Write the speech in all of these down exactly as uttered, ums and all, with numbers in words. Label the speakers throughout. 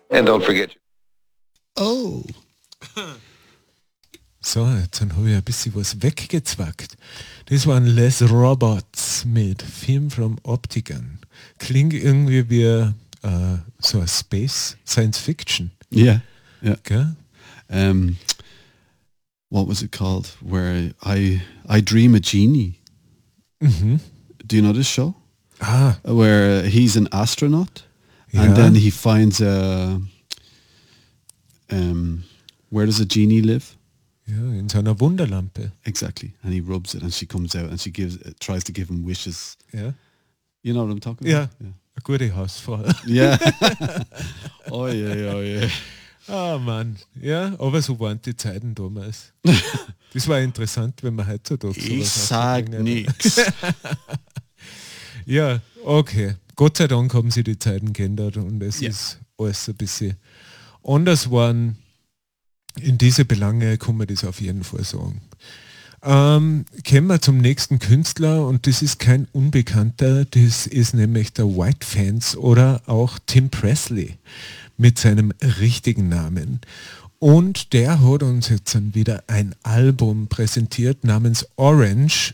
Speaker 1: And don't forget.
Speaker 2: Oh. So, jetzt habe ich ein bisschen was weggezwackt. Das waren Les Robots mit Film from Optigan. Klingt irgendwie wie äh, so ein Space Science Fiction.
Speaker 3: Yeah, yeah.
Speaker 2: Okay?
Speaker 3: Um, what was it called? Where I I Dream a Genie.
Speaker 2: Mhm.
Speaker 3: Do you know this show?
Speaker 2: Ah.
Speaker 3: Where he's an astronaut
Speaker 2: Yeah.
Speaker 3: and then he finds a um, where does a genie live?
Speaker 2: Ja, in seiner Wunderlampe.
Speaker 3: Exactly. And he rubs it and she comes out and she gives uh, tries to give him wishes.
Speaker 2: Ja.
Speaker 3: You know what I'm talking
Speaker 2: Ja,
Speaker 3: about? Yeah.
Speaker 2: eine gute Hausfrau.
Speaker 3: Ja. Oh je, oh je.
Speaker 2: Ah Mann, ja, aber so waren die Zeiten damals. Das war interessant, wenn man heutzutage
Speaker 3: Ich
Speaker 2: sowas
Speaker 3: sag
Speaker 2: ausbringen.
Speaker 3: nix.
Speaker 2: Ja, okay. Gott sei Dank haben sie die Zeiten geändert und es
Speaker 3: Ja.
Speaker 2: ist alles ein bisschen anders worden. In diese Belange kann man das auf jeden Fall sagen. Ähm, kommen wir zum nächsten Künstler und das ist kein Unbekannter, das ist nämlich der White Fans oder auch Tim Presley mit seinem richtigen Namen. Und der hat uns jetzt dann wieder ein Album präsentiert namens Orange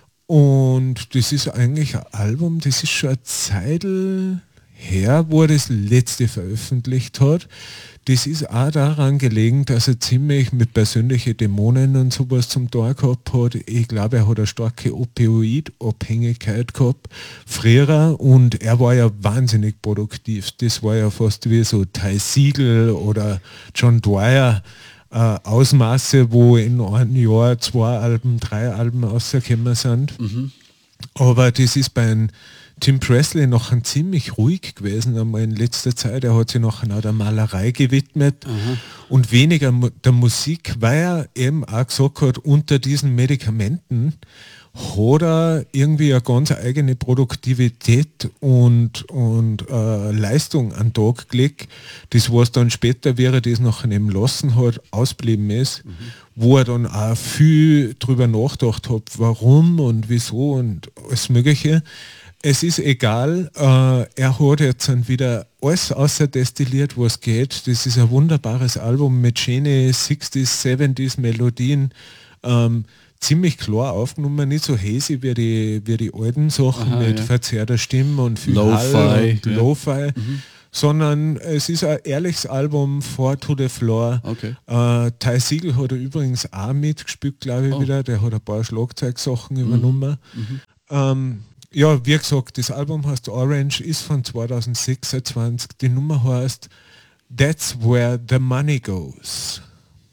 Speaker 2: und das ist eigentlich ein Album, das ist schon eine Zeit her, wo er das letzte veröffentlicht hat. Das ist auch daran gelegen, dass er ziemlich mit persönlichen Dämonen und sowas zum Tor gehabt hat. Ich glaube, er hat eine starke Opioid-Abhängigkeit gehabt früher und er war ja wahnsinnig produktiv. Das war ja fast wie so Ty Segall oder John Dwyer äh, Ausmaße, wo in einem Jahr zwei Alben, drei Alben rausgekommen sind.
Speaker 3: Mhm.
Speaker 2: Aber das ist bei einem Tim Presley noch ein ziemlich ruhig gewesen einmal in letzter Zeit. Er hat sich nachher auch der Malerei gewidmet
Speaker 3: Aha.
Speaker 2: und weniger mu- der Musik, weil er eben auch gesagt hat, unter diesen Medikamenten hat er irgendwie eine ganz eigene Produktivität und, und äh, Leistung an den Tag gelegt. Das, was dann später, wie er das nachher eben lassen hat, ausblieben ist, mhm. wo er dann auch viel drüber nachgedacht hat, warum und wieso und alles Mögliche. Es ist egal, äh, er hat jetzt dann wieder alles außerdestilliert, was geht. Das ist ein wunderbares Album mit schönen sechziger, siebziger Melodien. Ähm, ziemlich klar aufgenommen, nicht so hazy wie die, wie die alten Sachen
Speaker 3: Aha,
Speaker 2: mit
Speaker 3: ja.
Speaker 2: verzerrter Stimme und viel
Speaker 3: Lo-Fi,
Speaker 2: Hall und
Speaker 3: ja.
Speaker 2: Lo-Fi,
Speaker 3: Mhm.
Speaker 2: sondern es ist ein ehrliches Album, Four to the Floor.
Speaker 3: Okay.
Speaker 2: Äh, Ty Segall hat er übrigens auch mitgespielt, glaube ich,
Speaker 3: Oh.
Speaker 2: wieder. Der hat ein paar Schlagzeugsachen übernommen.
Speaker 3: Mhm.
Speaker 2: Ähm, ja, wie gesagt, das Album heißt Orange, ist von zwanzig sechsundzwanzig. Die Nummer heißt That's Where the Money Goes.